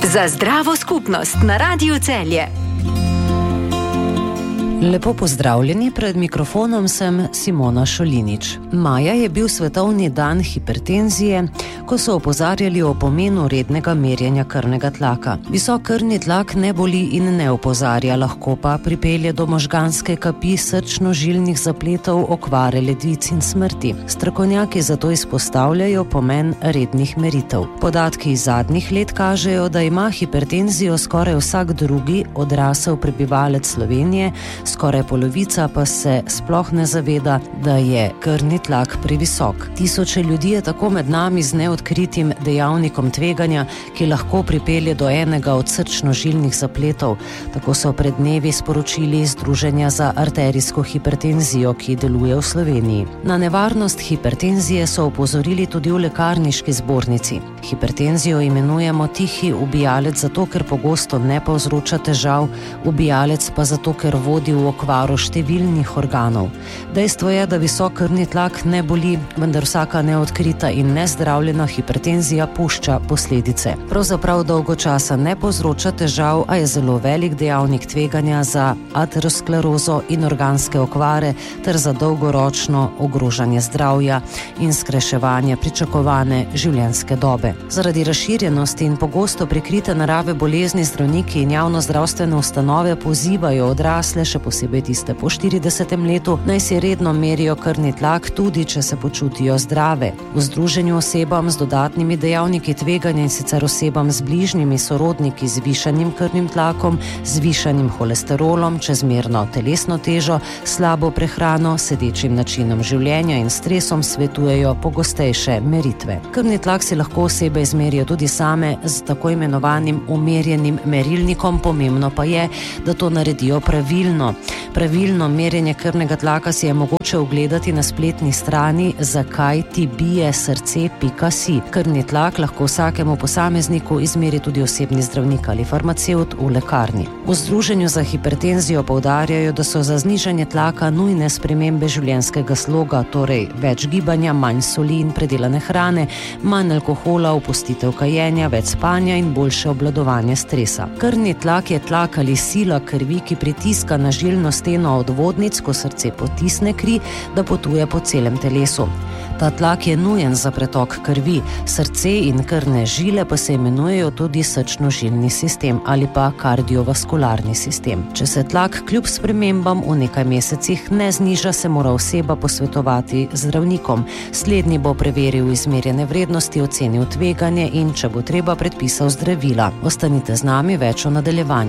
Za zdravo skupnost na Radiu Celje. Lepo pozdravljeni, pred mikrofonom sem Simona Šolinič. Maja je bil svetovni dan hipertenzije, ko so opozarjali o pomenu rednega merjenja krvnega tlaka. Visok krvni tlak ne boli in ne opozarja, lahko pa pripelje do možganske kapi, srčno-žilnih zapletov, okvare ledvic in smrti. Strokovnjaki zato izpostavljajo pomen rednih meritev. Podatki iz zadnjih let kažejo, da ima hipertenzijo skoraj vsak drugi odrasel prebivalec Slovenije, skoraj polovica pa se sploh ne zaveda, da je krvni tlak previsok. Tisoče ljudi je tako med nami z neodkritim dejavnikom tveganja, ki lahko pripelje do enega od srčno-žilnih zapletov. Tako so pred dnevi sporočili iz Združenja za arterijsko hipertenzijo, ki deluje v Sloveniji. Na nevarnost hipertenzije so opozorili tudi v lekarniški zbornici. Hipertenzijo imenujemo tihi ubijalec zato, ker pogosto ne povzroča težav, ubijalec pa zato, ker vodi v okvaro številnih organov. Dejstvo je, da visok krvni tlak ne boli, vendar vsaka neodkrita in nezdravljena hipertenzija pušča posledice. Pravzaprav dolgo časa ne povzroča težav, a je zelo velik dejavnik tveganja za aterosklerozo in organske okvare ter za dolgoročno ogrožanje zdravja in skrajševanje pričakovane življenjske dobe. Zaradi razširjenosti in pogosto prikrite narave bolezni zdravniki in javnozdravstvene ustanove pozivajo odrasle, še posebej tiste po 40. letu, naj si redno merijo krvni tlak, tudi če se počutijo zdrave. V združenju osebam z dodatnimi dejavniki tveganja, in sicer osebam z bližnjimi sorodniki z višanim krvnim tlakom, z višanim holesterolom, čezmerno telesno težo, slabo prehrano, sedečim načinom življenja in stresom, svetujejo pogostejše meritve. Krvni tlak si lahko osebe izmerijo tudi same z tako imenovanim umerjenim merilnikom, pomembno pa je, da to naredijo pravilno. Pravilno merjenje krvnega tlaka si je mogoče ogledati na spletni strani zakajtibije-srce.si. Krvni tlak lahko vsakemu posamezniku izmeri tudi osebni zdravnik ali farmacevt v lekarni. V Združenju za hipertenzijo poudarjajo, da so za znižanje tlaka nujne spremembe življenjskega sloga, torej več gibanja, manj soli in predelane hrane, manj alkohola, opustitev kajenja, več spanja in boljše obvladovanje stresa. Krvni tlak je tlak ali sila krvi, ki pritiska na žilno steno odvodnic, ko srce potisne kri, da potuje po celem telesu. Ta tlak je nujen za pretok krvi, srce in krvne žile pa se imenujejo tudi srčno-žilni sistem ali pa kardiovaskularni sistem. Če se tlak kljub spremembam v nekaj mesecih ne zniža, se mora oseba posvetovati z zdravnikom. Slednji bo preveril izmerjene vrednosti, ocenil tveganje in, če bo treba, predpisal zdravila. Ostanite z nami, več o nadaljevanju.